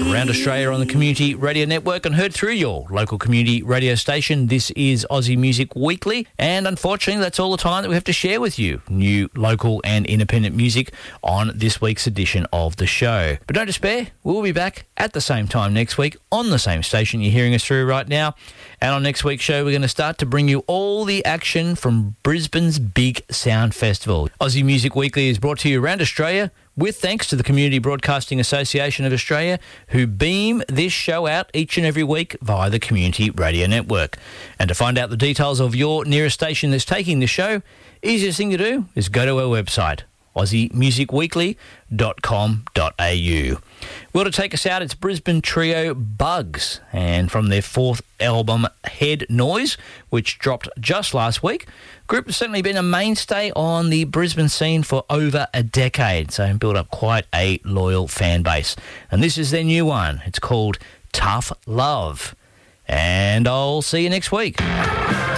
around Australia on the Community Radio Network and heard through your local community radio station. This is Aussie Music Weekly, and unfortunately that's all the time that we have to share with you. New, local and independent music on this week's edition of the show. But don't despair, we'll be back at the same time next week on the same station you're hearing us through right now. And on next week's show, we're going to start to bring you all the action from Brisbane's Big Sound Festival. Aussie Music Weekly is brought to you around Australia with thanks to the Community Broadcasting Association of Australia, who beam this show out each and every week via the Community Radio Network. And to find out the details of your nearest station that's taking the show, easiest thing to do is go to our website, aussiemusicweekly.com.au. Well, to take us out, it's Brisbane trio Bugs, and from their fourth album, Head Noise, which dropped just last week. The group has certainly been a mainstay on the Brisbane scene for over a decade, so built up quite a loyal fan base. And this is their new one. It's called Tough Love. And I'll see you next week.